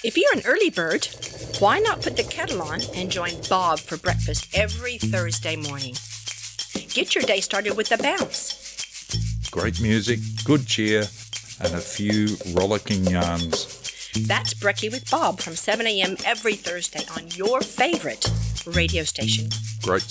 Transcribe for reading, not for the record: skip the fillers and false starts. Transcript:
If you're an early bird, why not put the kettle on and join Bob for breakfast every Thursday morning? Get your day started with a bounce. Great music, good cheer, and a few rollicking yarns. That's Brekkie with Bob from 7 a.m. every Thursday on your favorite radio station. Great